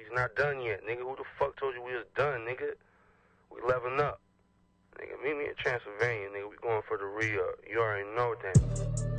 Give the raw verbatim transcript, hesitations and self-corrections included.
He's not done yet, nigga. Who the fuck told you we was done, nigga? We leveling up. Nigga, meet me in Transylvania, nigga. We going for the re-up. You already know that.